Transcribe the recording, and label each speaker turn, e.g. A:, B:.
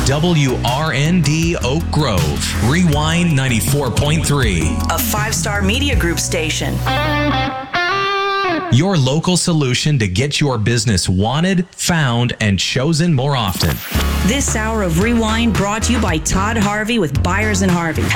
A: WRND Oak Grove, Rewind 94.3.
B: A 5-star media group station.
A: Your local solution to get your business wanted, found, and chosen more often.
B: This hour of Rewind brought to you by Todd Harvey with Byers & Harvey.